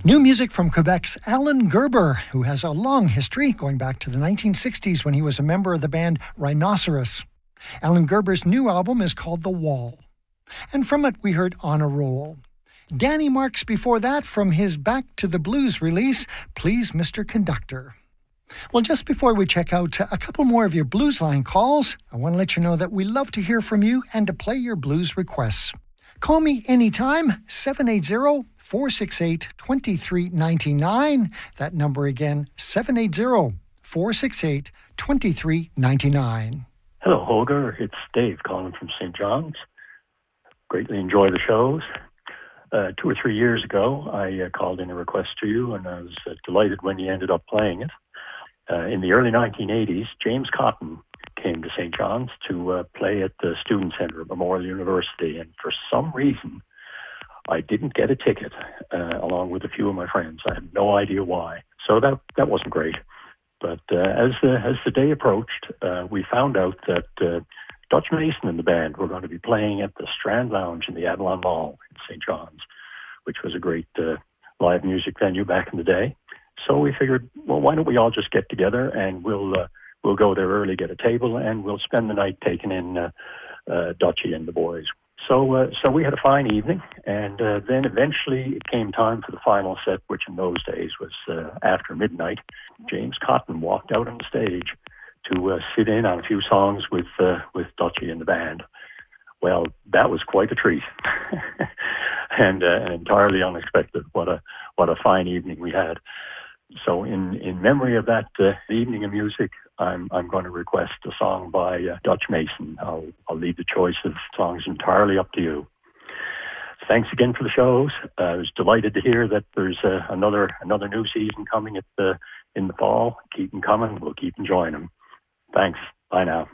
New music from Quebec's Alan Gerber, who has a long history going back to the 1960s when he was a member of the band Rhinoceros. Alan Gerber's new album is called The Wall. And from it we heard On a Roll. Danny Marks before that from his Back to the Blues release, Please Mr. Conductor. Well, just before we check out a couple more of your Blues Line calls, I want to let you know that we love to hear from you and to play your blues requests. Call me anytime, 780-468-2399. That number again, 780-468-2399. Hello, Holger. It's Dave calling from St. John's. Greatly enjoy the shows. 2 or 3 years ago, I called in a request to you, and I was delighted when you ended up playing it. In the early 1980s, James Cotton came to St. John's to play at the Student Center at Memorial University, and for some reason, I didn't get a ticket along with a few of my friends. I had no idea why, so that wasn't great. But as the day approached, we found out that Dutch Mason and the band were going to be playing at the Strand Lounge in the Avalon Mall in St. John's, which was a great live music venue back in the day. So we figured, well, why don't we all just get together and we'll go there early, get a table, and we'll spend the night taking in Dutchie and the boys. So we had a fine evening, and then eventually it came time for the final set, which in those days was after midnight. James Cotton walked out on the stage to sit in on a few songs with Dutchie and the band. Well, that was quite a treat, and entirely unexpected. What a fine evening we had. So in memory of that evening of music, I'm going to request a song by Dutch Mason. I'll leave the choice of songs entirely up to you. Thanks again for the shows. I was delighted to hear that there's another new season coming in the fall. Keep them coming. We'll keep enjoying them. Thanks. Bye now.